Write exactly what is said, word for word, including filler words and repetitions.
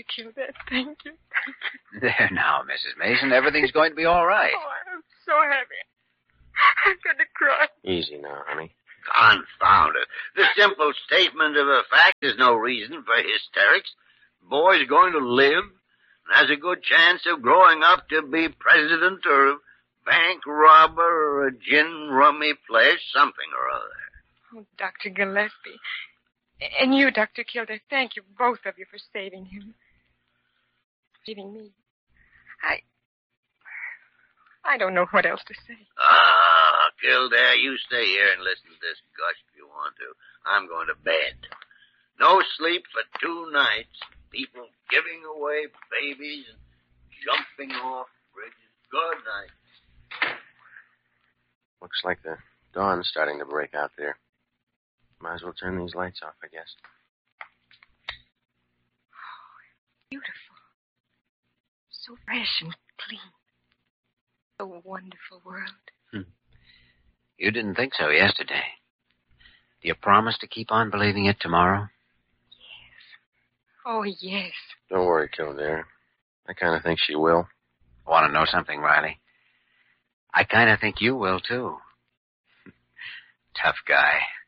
Doctor Kildare. Thank you. Thank you. There now, Missus Mason. Everything's going to be all right. Oh, I'm so happy. I'm going to cry. Easy now, honey. Confound it. The simple statement of a fact is no reason for hysterics. The boy's going to live and has a good chance of growing up to be president or a bank robber or a gin rummy place, something or other. Oh, Doctor Gillespie. And you, Doctor Kildare, thank you, both of you, for saving him. Saving me. I... I don't know what else to say. Ah, Kildare, you stay here and listen to this gush if you want to. I'm going to bed. No sleep for two nights. People giving away babies and jumping off bridges. Good night. Looks like the dawn's starting to break out there. Might as well turn these lights off, I guess. Oh, beautiful. So fresh and clean. A wonderful world. Hmm. You didn't think so yesterday. Do you promise to keep on believing it tomorrow? Yes. Oh, yes. Don't worry, Kildare. I kind of think she will. Want to know something, Riley? I kind of think you will, too. Tough guy.